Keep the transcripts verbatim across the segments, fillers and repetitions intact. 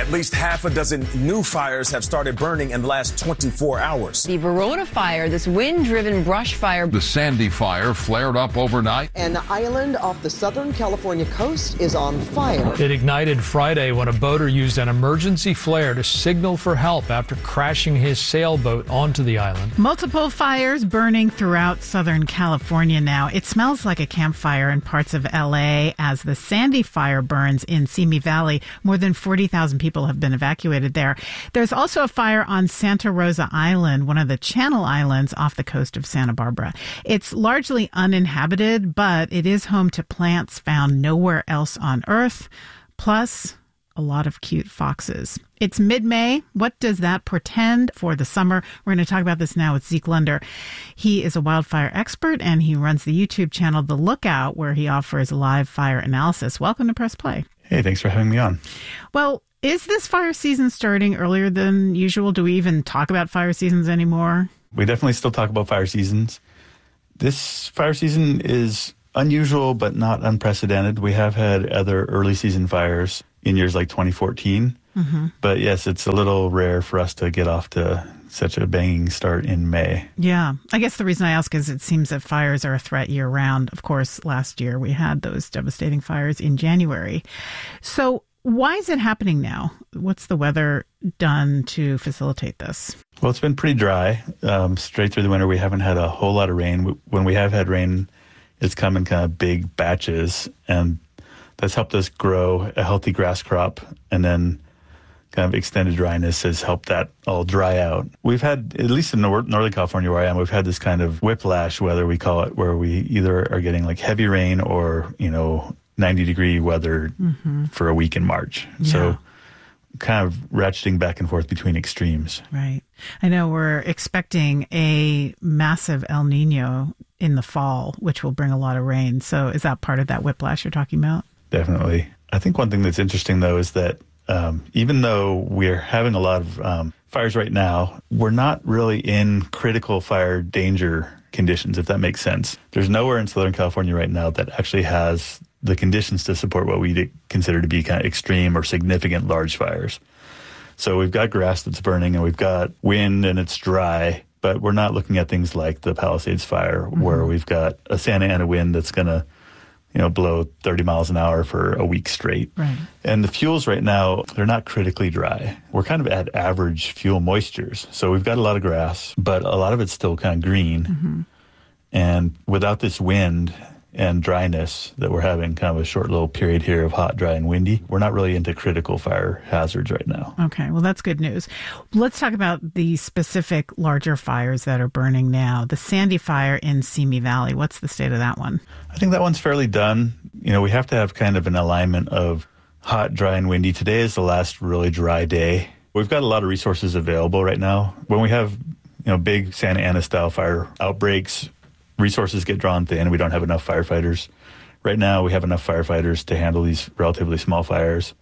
At least half a dozen new fires have started burning in the last twenty-four hours. The Verona fire, this wind-driven brush fire. The Sandy fire flared up overnight. An island off the Southern California coast is on fire. It ignited Friday when a boater used an emergency flare to signal for help after crashing his sailboat onto the island. Multiple fires burning throughout Southern California now. It smells like a campfire in parts of L A as the Sandy fire burns in Simi Valley. More than forty thousand people have been evacuated there. There's also a fire on Santa Rosa Island, one of the Channel Islands off the coast of Santa Barbara. It's largely uninhabited, but it is home to plants found nowhere else on Earth, plus a lot of cute foxes. It's mid-May. What does that portend for the summer? We're going to talk about this now with Zeke Lunder. He is a wildfire expert, and he runs the YouTube channel The Lookout, where he offers live fire analysis. Welcome to Press Play. Hey, thanks for having me on. Well, is this fire season starting earlier than usual? Do we even talk about fire seasons anymore? We definitely still talk about fire seasons. This fire season is unusual, but not unprecedented. We have had other early season fires in years like twenty fourteen. Mm-hmm. But yes, it's a little rare for us to get off to such a banging start in May. Yeah. I guess the reason I ask is it seems that fires are a threat year round. Of course, last year we had those devastating fires in January. So why is it happening now? What's the weather done to facilitate this? Well, it's been pretty dry. Um, straight through the winter, we haven't had a whole lot of rain. When we have had rain, it's come in kind of big batches, and that's helped us grow a healthy grass crop, and then kind of extended dryness has helped that all dry out. We've had, at least in Nor- Northern California where I am, we've had this kind of whiplash weather, we call it, where we either are getting like heavy rain or, you know, ninety degree weather mm-hmm. for a week in March. Yeah. So kind of ratcheting back and forth between extremes. Right. I know we're expecting a massive El Nino in the fall, which will bring a lot of rain. So is that part of that whiplash you're talking about? Definitely. I think one thing that's interesting, though, is that um, even though we're having a lot of um, fires right now, we're not really in critical fire danger conditions, if that makes sense. There's nowhere in Southern California right now that actually has the conditions to support what we consider to be kind of extreme or significant large fires. So we've got grass that's burning and we've got wind and it's dry, but we're not looking at things like the Palisades fire mm-hmm. where we've got a Santa Ana wind that's going to, you know, blow thirty miles an hour for a week straight. Right. And the fuels right now, they're not critically dry. We're kind of at average fuel moistures. So we've got a lot of grass, but a lot of it's still kind of green. Mm-hmm. And without this wind and dryness that we're having, kind of a short little period here of hot, dry, and windy, we're not really into critical fire hazards right now. Okay, well, that's good news. Let's talk about the specific larger fires that are burning now. The Sandy fire in Simi Valley, what's the state of that one? I think that one's fairly done. You know, we have to have kind of an alignment of hot, dry, and windy. Today is the last really dry day. We've got a lot of resources available right now. When we have, you know, big Santa Ana style fire outbreaks, resources get drawn thin. We don't have enough firefighters. Right now, we have enough firefighters to handle these relatively small fires.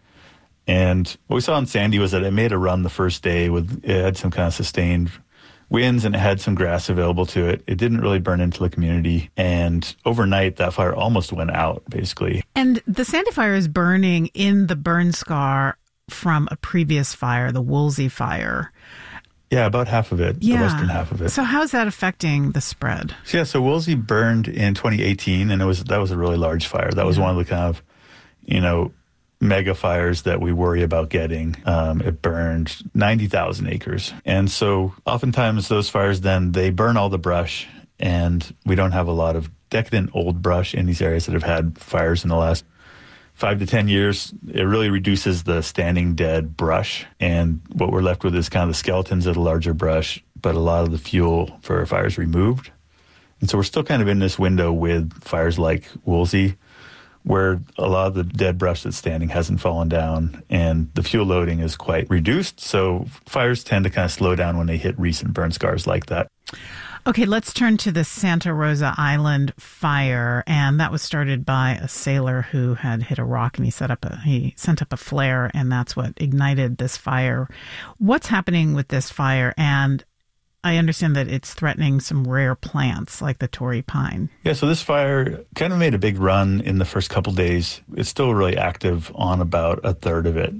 And what we saw in Sandy was that it made a run the first day. With it had some kind of sustained winds and it had some grass available to it. It didn't really burn into the community. And overnight, that fire almost went out, basically. And the Sandy fire is burning in the burn scar from a previous fire, the Woolsey fire. Yeah, about half of it, yeah. the western half of it. So how's that affecting the spread? So yeah, so Woolsey burned in twenty eighteen, and it was that was a really large fire. That was yeah. one of the kind of, you know, mega fires that we worry about getting. Um, it burned ninety thousand acres. And so oftentimes those fires then, they burn all the brush, and we don't have a lot of decadent old brush in these areas that have had fires in the last five to ten years. It really reduces the standing dead brush, and what we're left with is kind of the skeletons of the larger brush, but a lot of the fuel for fires removed. And so we're still kind of in this window with fires like Woolsey, where a lot of the dead brush that's standing hasn't fallen down, and the fuel loading is quite reduced. So fires tend to kind of slow down when they hit recent burn scars like that. Okay, let's turn to the Santa Rosa Island fire, and that was started by a sailor who had hit a rock, and he set up a he sent up a flare, and that's what ignited this fire. What's happening with this fire? And I understand that it's threatening some rare plants like the Torrey pine. Yeah, so this fire kind of made a big run in the first couple days. It's still really active on about a third of it.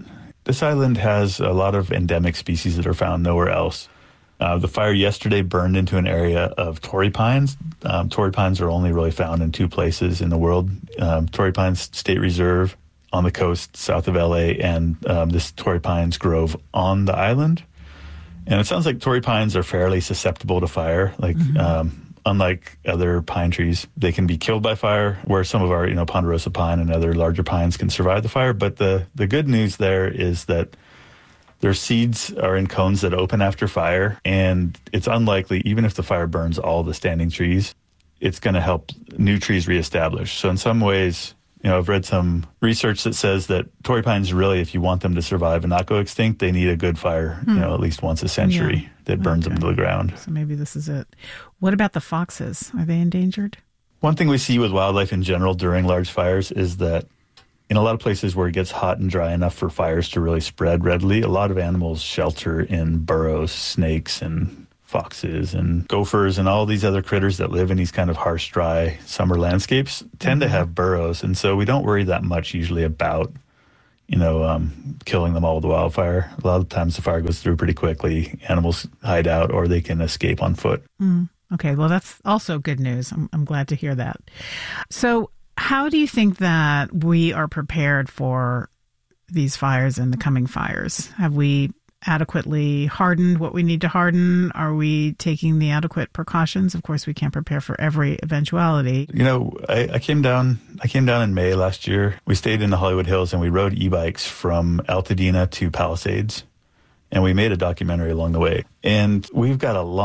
This island has a lot of endemic species that are found nowhere else. Uh, the fire yesterday burned into an area of Torrey pines. Um, Torrey pines are only really found in two places in the world. Um, Torrey Pines State Reserve on the coast south of L A and um, this Torrey Pines Grove on the island. And it sounds like Torrey pines are fairly susceptible to fire. Like, mm-hmm. um, unlike other pine trees, they can be killed by fire, where some of our, you know, ponderosa pine and other larger pines can survive the fire. But the, the good news there is that their seeds are in cones that open after fire, and it's unlikely, even if the fire burns all the standing trees, it's going to help new trees reestablish. So in some ways, you know, I've read some research that says that Torrey pines really, if you want them to survive and not go extinct, they need a good fire, hmm. you know, at least once a century yeah. that burns okay. them to the ground. So maybe this is it. What about the foxes? Are they endangered? One thing we see with wildlife in general during large fires is that in a lot of places where it gets hot and dry enough for fires to really spread readily, a lot of animals shelter in burrows, snakes and foxes and gophers and all these other critters that live in these kind of harsh, dry summer landscapes tend mm-hmm. to have burrows. And so we don't worry that much usually about, you know, um, killing them all with wildfire. A lot of times the fire goes through pretty quickly. Animals hide out or they can escape on foot. Mm. Okay, well, that's also good news. I'm, I'm glad to hear that. So how do you think that we are prepared for these fires and the coming fires? Have we adequately hardened what we need to harden? Are we taking the adequate precautions? Of course, we can't prepare for every eventuality. You know, I, I came down I came down in May last year. We stayed in the Hollywood Hills and we rode e-bikes from Altadena to Palisades. And we made a documentary along the way. And we've got a long